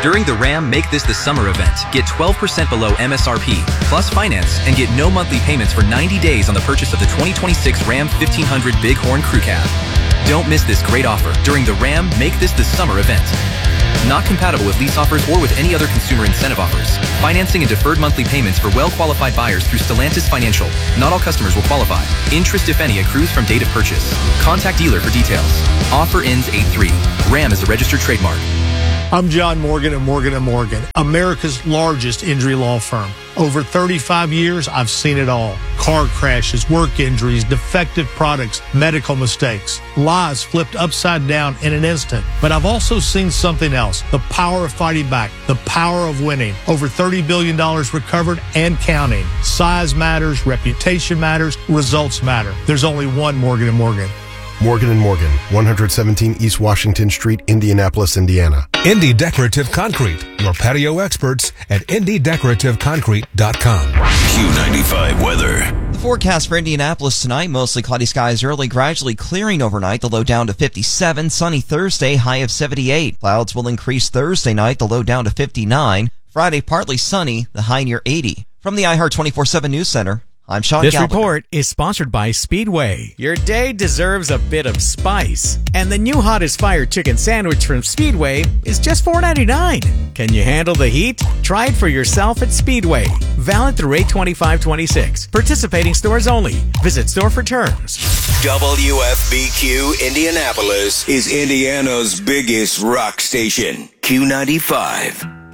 During the Ram Make This the Summer event, get 12% below MSRP, plus finance, and get no monthly payments for 90 days on the purchase of the 2026 Ram 1500 Bighorn Crew Cab. Don't miss this great offer during the Ram Make This the Summer event. Not compatible with lease offers or with any other consumer incentive offers. Financing and deferred monthly payments for well-qualified buyers through Stellantis Financial. Not all customers will qualify. Interest, if any, accrues from date of purchase. Contact dealer for details. Offer ends 8/3. Ram is a registered trademark. I'm John Morgan of Morgan & Morgan, America's largest injury law firm. Over 35 years, I've seen it all. Car crashes, work injuries, defective products, medical mistakes, lives flipped upside down in an instant. But I've also seen something else, the power of fighting back, the power of winning. Over $30 billion recovered and counting. Size matters, reputation matters, results matter. There's only one Morgan & Morgan. Morgan & Morgan, 117 East Washington Street, Indianapolis, Indiana. Indy Decorative Concrete, your patio experts at IndyDecorativeConcrete.com. Q95 weather. The forecast for Indianapolis tonight, mostly cloudy skies early, gradually clearing overnight, the low down to 57. Sunny Thursday, high of 78. Clouds will increase Thursday night, the low down to 59. Friday, partly sunny, the high near 80. From the iHeart 24/7 News Center, I'm Sean This Gallagher. report is sponsored by Speedway. Your day deserves a bit of spice. And the new Hot as Fire chicken sandwich from Speedway is just $4.99. Can you handle the heat? Try it for yourself at Speedway. Valid through 8/25/26. Participating stores only. Visit store for terms. WFBQ Indianapolis is Indiana's biggest rock station. Q95.